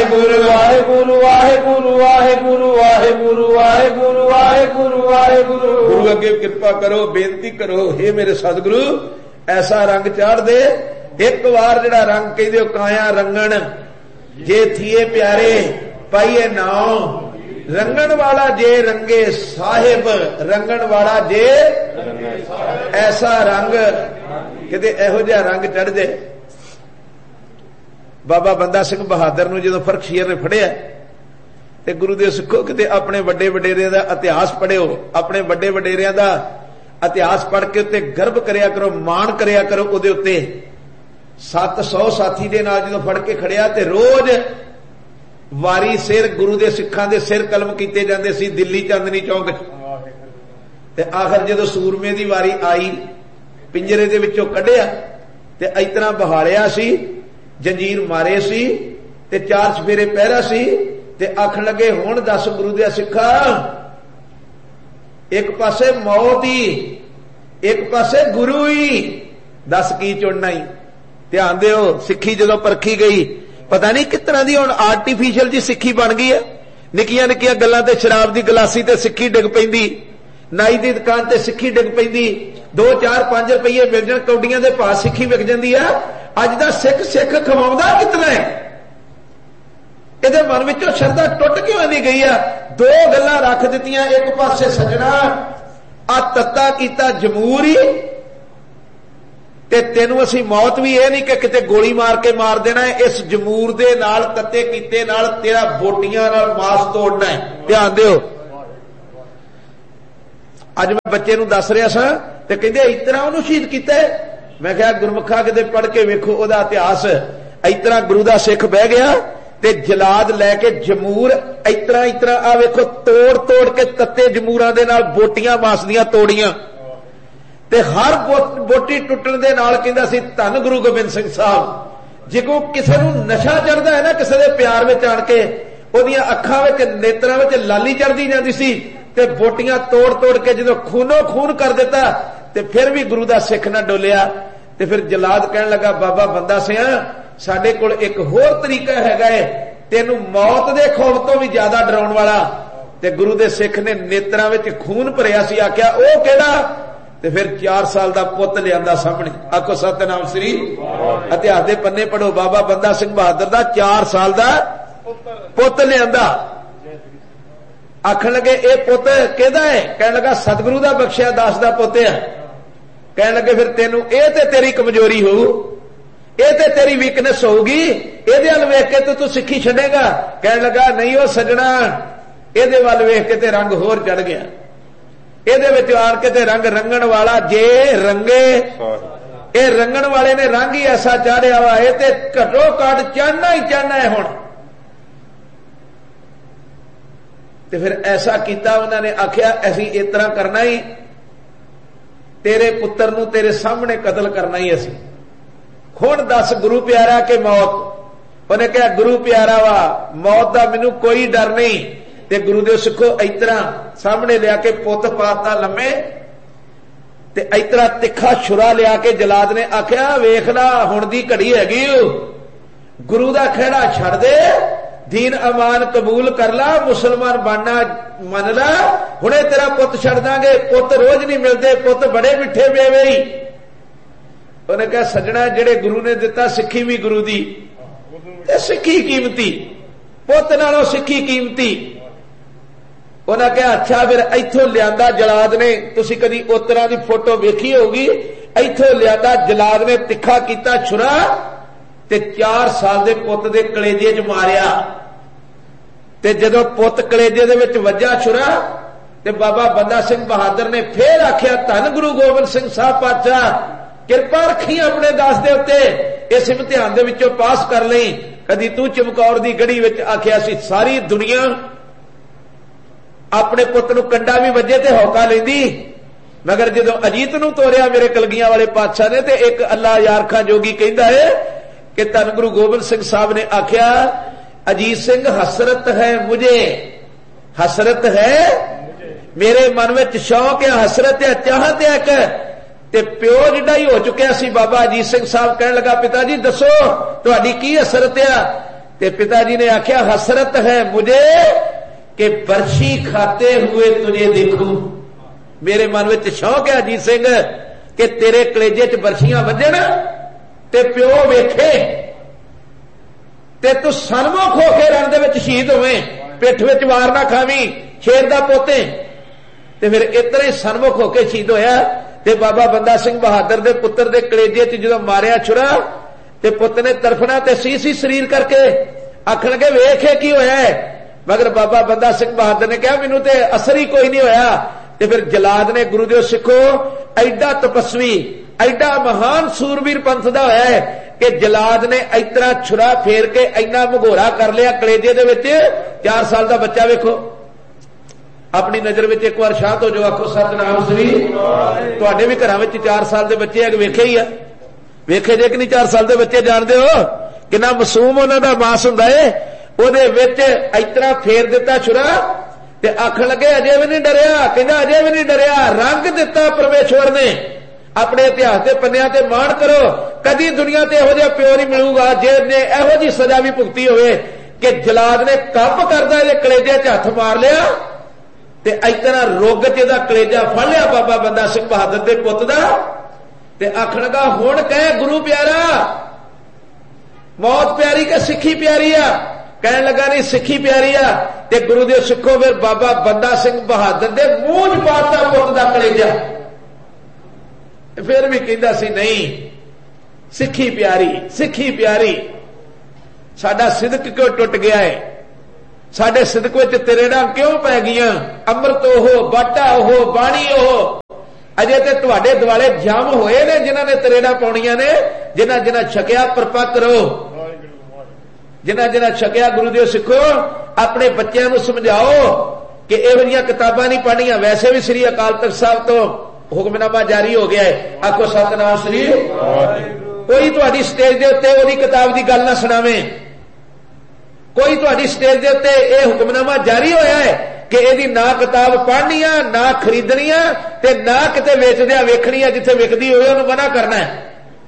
वाहेगुरु वाहेगुरु वाहेगुरु वाहेगुरु वाहेगुरु वाहेगुरु वाहेगुरु वाहेगुरु। गुरु अगे कृपा करो, बेनती करो, हे मेरे सतगुरु ऐसा रंग चाढ़ दे। एक बार जिहड़ा रंग कहदे काया रंगण जे थिए प्यारे पाइए नाओ, रंगण वाला जे रंगे साहिब, रंगण वाला जे ऐसा रंग किते इहो जिहा रंग चढ़ जाए। बाबा बंदा सिंह बहादुर नूं जदों फर्खशीर ने फड़िया ते गुरु दे सिखो किते अपने वड्डे वडेरियां दा इतिहास पढ़िओ, अपने वड्डे वडेरियां दा इतिहास पढ़ के उत्ते गर्व करिया करो, मान करिया करो। उहदे उत्ते 700 साथी दे नाल जदों फड़ के खड़िया ते रोज वारी सिर गुरु दे सिखां दे सिर कलम कीते जांदे सी दिल्ली चांदनी चौक ते आखिर जदों सूरमे दी वारी आई पिंजरे दे विचों कढिया ते इतना बहालिया सी, जंजीर मारे सी ते 4 चफेरे पहरा सी ते आखण लगे हुण दस गुरु दे सिखा, एक पासे मौत ही एक पासे गुरु ही, दस की चुनना ही। ध्यान दिओ सिक्खी जदों परखी गई पता नहीं किस तरह की हुण आर्टिफिशियल जी सिक्खी बन गई है। निक्कियां निक्कियां गल्लां ते शराब की गिलासी ते सिक्खी डिग पैंदी, नाई की दुकान ते सिक्खी डिग पैंदी, 2 4 5 रुपये मिल जाण कौडियां दे भाव सिक्खी विक जांदी है। अज दा सिख सिख खवाउंदा कितना है, इहदे मन विचों शरधा टुट क्यों नहीं गई है। 2 गल्लां रख दित्तियां, एक पासे सजना आ तत्ता कीता जमूर ही ते तैनूं असीं मौत भी यह नहीं कि किते गोली मार के मार देना है, इस जमूर दे नाल तत्ते कीते नाल तेरा बोटियां नाल मास तोड़ना है। ध्यान दिओ अज मैं बच्चे नूं दस रहा सा ते कहंदे इस तरह उहनूं शहीद कीता है। मैं कहा गुरमुखा किते पढ़ के वेखो ओहदा इतिहास। इस तरह गुरु दा सिख बह गया ते जलाद लैके जमूर इस तरह आ वेखो तोड़ तोड़ के तत्ते जमूरां दे नाल बोटियां मास दियां तोड़ियां ते हर बोटी टुटण दे नाल कहंदा सी धन गुरु गोबिंद सिंह साहब। जे कोई किसी नूं नशा चढ़दा है ना किसी दे प्यार विच आण के ओहदियां अखां विच नेत्रां विच लाली चढ़दी जांदी सी ते बोटियां तोड़ तोड़ के जदों खूनो खून कर दिता ते फिर भी गुरु दा सिख ना डोलिया ते फिर जलाद कहण लगा बाबा बंदा सिंह साडे कोल एक होर तरीका हैगा है तेनू मौत दे खौफ तो भी ज्यादा डराउण वाला। ते गुरु दे सिख ने नेत्रां विच खून भरिया सी, आख्या ओ किहड़ा ते फिर 4 साल दा पुੱਤ लिआंदा सामने। आखो सतनाम श्री इतिहास दे पन्ने पढ़ो, बाबा बंदा सिंह बहादुर दा 4 साल दा पुੱਤ लिआंदा। आखण लगे ए पुੱਤ किहदा है, कहण लगा सतगुरु दा बख्शिया दास दा पुੱਤ है। कहण लगे फिर तेनू ए ते तेरी कमजोरी होऊ, ए ते तेरी वीकनेस होगी, इहदे वल वेख के तू सिੱखी छड्डेगा। कहण लगा नहीं ओ सजना, इहदे वल वेख के ते रंग होर चढ़ गया। इहदे विच आण के ते रंग रंगण वाला जे रंगे, ए रंगण वाले ने रंग ही ऐसा चाढ़िया वा, ए ते घटो घट चाहना ही चाहना है हुण। ते फिर ऐसा किया उन्होंने, आख्या असीं इस तरह करना ही, तेरे पुत्र नूं तेरे सामने कतल करना ही असीं। हुण दस गुरु प्यारा के मौत। उन्हें कहा गुरु प्यारा वा, मौत का मैनू कोई डर नहीं। ते गुरु दे सिखो इस तरह सामने लिया के पुत पाता लम्मे ते इस तरह तिखा छुरा लिया के जलाद ने आख्या वेखला हुण दी घड़ी हैगी, गुरु दा खेड़ा छड़ दे, दीन अमान कबूल कर ला, मुसलमान बनना मन ला, हुणे तेरा पुत छड़ दांगे। पुत रोज नहीं मिलते, पुत बड़े मिठे मेवे ही। उन्हें कहा सजना जेड़े गुरु ने दिता सिक्खी भी गुरु दी ते सिक्खी कीमती, पुत नालों सिक्खी कीमती। उन्हें कहा अच्छा फिर इथों लियांदा जलाद ने, तुसी कदी उस तरह की फोटो वेखी होगी, इथों लियांदा जलाद ने तिखा कीता छुरा ते 4 साल दे पुत दे कलेजे च मारिया। ते जदों पुत कलेजे दे विच वज्जा छुरा ते बाबा बंदा सिंह बहादुर ने फिर आख्या धन गुरु गोबिंद सिंह साहब पातशाह किरपा रखी अपने दास दे उत्ते, इस इम्तिहान दे विचों पास कर लई। कदी तू चमकौर दी गढ़ी विच आख्या सी सारी दुनिया अपने पुत नूं कंडा भी वजे ते हौका लैंदी, मगर जदों अजीत नूं तोरिया मेरे कलगियां वाले पातशाह ने ते एक अल्लाह यार खां जोगी कहंदा है कि धन गुरु गोबिंद सिंह साहब ने आख्या अजीत सिंह हसरत है मुझे, हसरत है मेरे मन में शौक है, हसरत है, चाहत है कि ते प्यो जिड्डा ही हो चुकिया सी बाबा अजीत सिंह साहब कहने लगा पिता जी दसो तुहाडी की हसरत है। ते पिता जी ने आख्या हसरत है मुझे कि बरछी खाते हुए तुझे देखूं। मेरे मन में शौक है अजीत सिंह कि तेरे कलेजे च बरछियां वजन ते प्यो वेखे ते तू सनमुख होके रण दे विच शहीद होवे, पिठ विच वार ना खावी, शेर दा पोते। ते फिर इतना ही सनमुख होके शहीद होया। ते बाबा बंदा सिंह बहादुर दे पुत्र दे कलेजे च जदों मारिया छुरा ते पुत ने तरफना ते सी शरीर करके आखण लगे वेखे की होया है, मगर बाबा बंदा सिंह बहादुर ने कहा मैनू ते असर ही कोई नहीं होया। ते फिर जलाद ने गुरु देव सिखो एडा तपस्वी एडा महान सूरवीर पंथ दा होया है कि जलाद ने इतना छुरा फेर के इन्ना भगोरा कर लिया कलेजे दे विच। 4 साल का बच्चा वेखो, अपनी नजर में एक बार शांत हो जाओ, आखो सतनाम श्री। तुहाडे भी घरां विच 4 साल के बच्चे है, वेखे ही आ, वेखे जे कि नहीं? 4 साल के बच्चे जानते हो कितना मासूम उन्हां दा मास हुंदा है। ओहदे विच इतना फेर दिता छुरा ते आखण लगे अजे भी नहीं डरिया, कहंदा अजे भी नहीं डरिया। रंग दिता परमेश्वर ने अपने इतिहास के पन्नियां ते मान करो, कदी दुनिया ते इहो जिहा प्यो नहीं मिलूगा जिहने इहो जी सजा भी भुगती होवे कि जलाद ने कंप करदा इहदे कलेजे च हथ मार लिया ते इतना रुग च इहदा कलेजा फड़ लिया बाबा बंदा सिंह बहादुर दे पुत दा ते आखण लगा हुण कह गुरु प्यारा मौत प्यारी कि सिੱਖੀ प्यारी आ? कहने लगा नहीं सिੱਖੀ प्यारी आ। ते गुरु देव सिखो फिर बाबा बंदा सिंह बहादुर दे मूंह च पाता पुत दा कलेजा। फिर भी कहंदा सी नहीं सिੱਖੀ प्यारी, सिੱਖੀ प्यारी। साडा सिदक क्यों टुट गया है, साडे सिदक विच तरेड़ा क्यों पै गईयां? अमृत ओहो, बाटा ओहो, बाणी ओहो। अजे ते तुहाडे दुआले जम होए ने जिन्हां ने तरेड़ा पाउणियां ने। जिन्हां जिन्हां छकिया परपक्क रहो, जिन्हां जिन्हां छकिया गुरुदेव सिखो अपने बच्चों को समझाओ कि इहो जिहियां किताबां नहीं पढ़नियां। वैसे भी श्री अकाल तख्त साहब तो हुक्मनामा जारी हो गया है, आखो सतनाम श्री। कोई तुहाडी स्टेज दे उत्ते ओहदी किताब दी गल ना सुणावे, कोई तुहाडी स्टेज दे उत्ते यह हुक्मनामा जारी होया है कि यदि ना किताब पढ़नी आ, ना खरीदनी आ, ते ना किते वेचदिया वेखनी आ, जिथे विकदी होवे उहनूं मना करना है।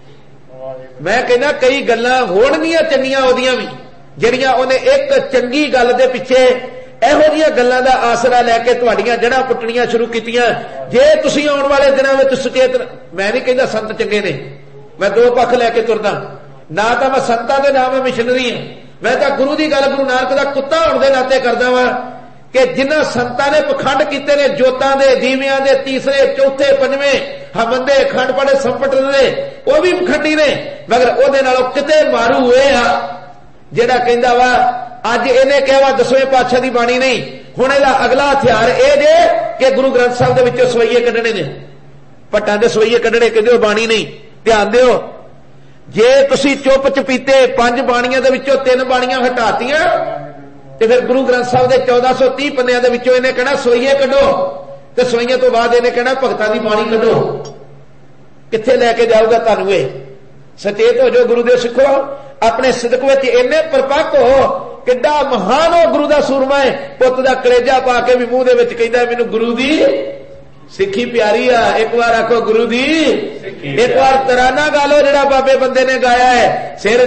मैं कहना कई गल्लां होणगीਆਂ चंगीਆਂ ਉਹਦੀਆਂ भी ਜਿਹੜੀਆਂ ਉਹਨੇ एक चंगी गल दे पिछे ਇਹੋ ਜਿਹੀਆਂ ਗੱਲਾਂ ਦਾ ਆਸਰਾ ਲੈ ਕੇ ਤੁਹਾਡੀਆਂ ਜੜ੍ਹਾਂ ਪੁੱਟਣੀਆਂ ਸ਼ੁਰੂ ਕੀਤੀਆਂ। ਜੇ ਤੁਸੀਂ ਆਉਣ ਵਾਲੇ ਦਿਨਾਂ ਵਿੱਚ ਸੁਚੇਤ, ਮੈਂ ਨਹੀਂ ਕਹਿੰਦਾ ਸੰਤ ਚੰਗੇ ਨੇ, मैं दो पक्ष लैके तुरदा ना, तो मैं संतां दे नाम मिशनरी हां, मैं तो गुरु की गल गुरु नानक दा कुत्ता होण दे नाते करदा वां कि जिन्हां संतां ने पखंड कीते ने जोतां दे, दीवियां दे, तीसरे चौथे पंजवें हवंदे खंड पड़े संपट दे, वो भी पखंडी ने, मगर ओहदे नालों किते मारू होए आ जिहड़ा कहंदा वा अज इहने कहा वा 10वें पातशाह दी बाणी नहीं, हुण इहदा अगला हथियार इह जे कि गुरु ग्रंथ साहिब दे विचों सवैये कढणे ने, भट्टां दे सवैये कढणे, कहंदे बाणी नहीं। ध्यान दिओ, जे तुसीं चुप चपीते 5 बाणियां दे विचों 3 बाणियां हटातियां ते फिर गुरु ग्रंथ साहिब दे 1430 पन्नियां दे विचों इहने कहना सवैये कढो, ते सवैये तो बाद इहने कहना भगतां दी बाणी कढो। कित्थे लैके जाऊगा तुहानूं? इह सचेत हो जाओ गुरुदेव सिखो, अपने सिदक विच इन्ने परपक्क हो, किड्डा महान हो गुरु दा सूरमा है, पुੱਤ दा कलेजा पा के भी मूंह दे विच कहंदा मैनूं गुरु दी सिੱਖੀ प्यारी आ। एक बार आखो गुरु दी, एक बार तराना गा लो जिहड़ा बाबे बंदे ने गाया है, सिर